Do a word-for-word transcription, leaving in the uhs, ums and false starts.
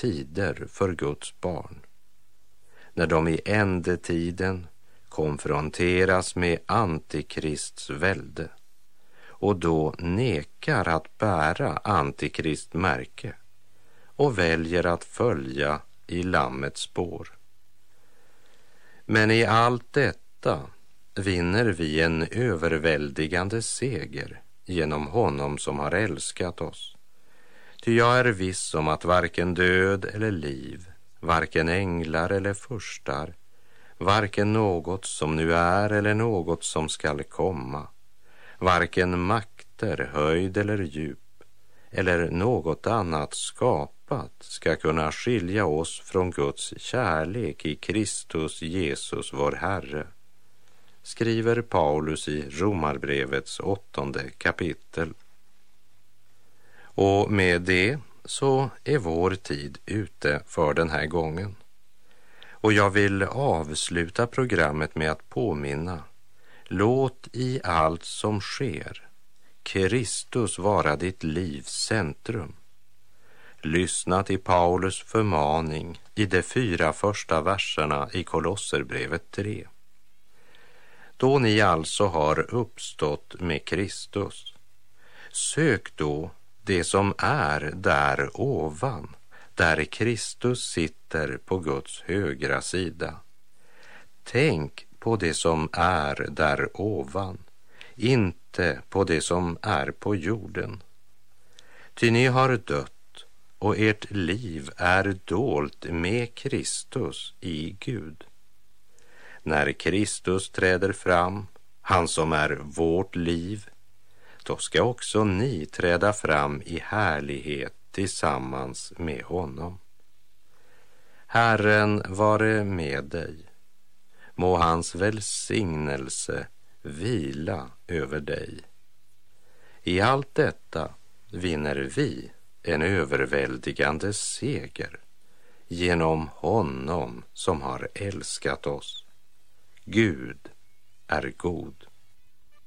tider för Guds barn, när de i ändetiden konfronteras med Antikrists välde och då nekar att bära Antikrist märke och väljer att följa i Lammets spår. Men i allt detta vinner vi en överväldigande seger genom honom som har älskat oss. Ty jag är viss om att varken död eller liv, varken änglar eller furstar, varken något som nu är eller något som skall komma, varken makter, höjd eller djup, eller något annat skapat ska kunna skilja oss från Guds kärlek i Kristus Jesus vår Herre, skriver Paulus i Romarbrevets åttonde kapitel. Och med det så är vår tid ute för den här gången. Och jag vill avsluta programmet med att påminna: låt i allt som sker Kristus vara ditt livs centrum. Lyssna till Paulus förmaning i de fyra första verserna i Kolosserbrevet tre. Då ni alltså har uppstått med Kristus, sök då det som är där ovan, där Kristus sitter på Guds högra sida. Tänk på det som är där ovan, inte på det som är på jorden. Ty ni har dött och ert liv är dolt med Kristus i Gud. När Kristus träder fram, han som är vårt liv, då ska också ni träda fram i härlighet tillsammans med honom. Herren vare med dig. Må hans välsignelse vila över dig. I allt detta vinner vi en överväldigande seger genom honom som har älskat oss. Gud är god.